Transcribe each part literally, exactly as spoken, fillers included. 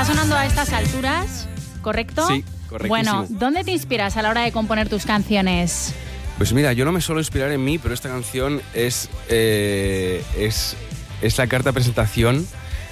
está sonando a estas alturas, ¿correcto? Sí, correctísimo. Bueno, ¿dónde te inspiras a la hora de componer tus canciones? Pues mira, yo no me suelo inspirar en mí, pero esta canción es, eh, es, es la carta de presentación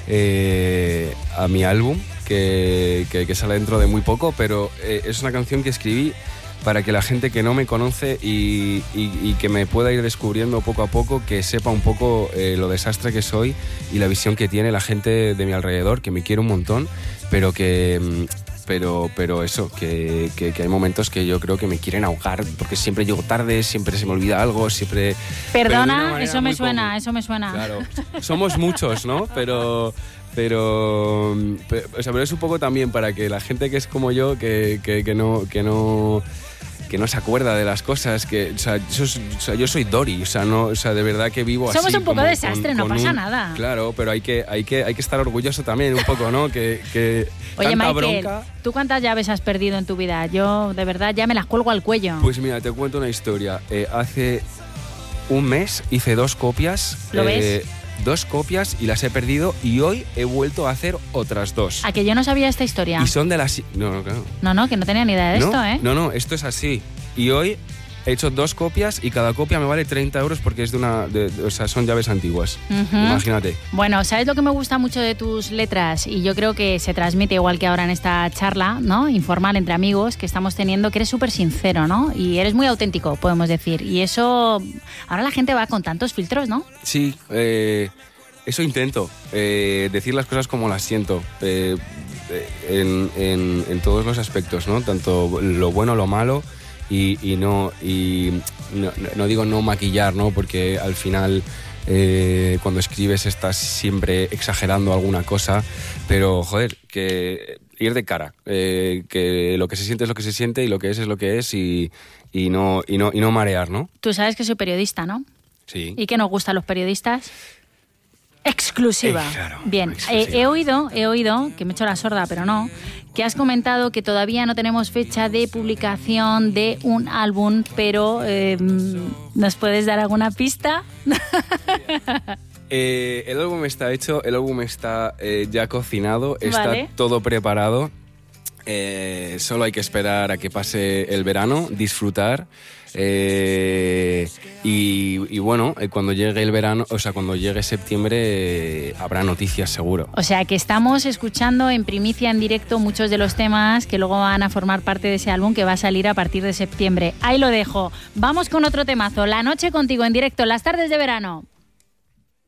eh, a mi álbum, que, que, que sale dentro de muy poco, pero eh, es una canción que escribí para que la gente que no me conoce y, y, y que me pueda ir descubriendo poco a poco, que sepa un poco eh, lo desastre que soy y la visión que tiene la gente de mi alrededor, que me quiere un montón, pero que... Pero, pero eso, que, que, que hay momentos que yo creo que me quieren ahogar porque siempre llego tarde, siempre se me olvida algo, siempre... Perdona, eso me suena, común. eso me suena. Claro, somos muchos, ¿no? Pero... Pero, pero, o sea, pero es un poco también para que la gente que es como yo, que, que, que no... Que no que no se acuerda de las cosas, que, o sea, yo, o sea, yo soy Dory, o sea, no, o sea, de verdad que vivo Somos así. Somos un poco como, desastre, con, no con pasa un, nada. Claro, pero hay que, hay que, hay que estar orgulloso también un poco, ¿no? Que, que Oye, tanta Michael, bronca... ¿tú cuántas llaves has perdido en tu vida? Yo, de verdad, ya me las cuelgo al cuello. Pues mira, te cuento una historia. Eh, hace un mes hice dos copias. ¿Lo eh, ves? Dos copias y las he perdido y hoy he vuelto a hacer otras dos. ¿A que yo no sabía esta historia? Y son de las... No, no, claro. No, no, que no tenía ni idea de no, esto, ¿eh? No, no, esto es así. Y hoy he hecho dos copias y cada copia me vale treinta euros porque es de una... De, de, o sea, son llaves antiguas. Uh-huh. Imagínate. Bueno, ¿sabes lo que me gusta mucho de tus letras? Y yo creo que se transmite igual que ahora en esta charla, ¿no? Informal entre amigos que estamos teniendo, que eres súper sincero, ¿no? Y eres muy auténtico, podemos decir. Y eso... Ahora la gente va con tantos filtros, ¿no? Sí, eh... Eso intento, eh, decir las cosas como las siento, eh, en, en, en todos los aspectos, ¿no? Tanto lo bueno, lo malo, y, y, no, y no, no digo no maquillar, ¿no? Porque al final eh, cuando escribes estás siempre exagerando alguna cosa, pero joder, que ir de cara, eh, que lo que se siente es lo que se siente y lo que es es lo que es y, y, no, y, no, y no marear, ¿no? Tú sabes que soy periodista, ¿no? Sí. ¿Y qué nos gustan los periodistas? Exclusiva. Eh, claro, Bien, exclusiva. Eh, he oído, he oído, que me he hecho la sorda, pero no, que has comentado que todavía no tenemos fecha de publicación de un álbum, pero eh, ¿nos puedes dar alguna pista? eh, el álbum está hecho, el álbum está eh, ya cocinado, está vale. todo preparado. Eh, solo hay que esperar a que pase el verano, disfrutar. Eh, y, y bueno, eh, cuando llegue el verano, o sea, cuando llegue septiembre, eh, habrá noticias seguro. O sea, que estamos escuchando en primicia, en directo, muchos de los temas que luego van a formar parte de ese álbum que va a salir a partir de septiembre. Ahí lo dejo. Vamos con otro temazo. La noche contigo en directo, las tardes de verano.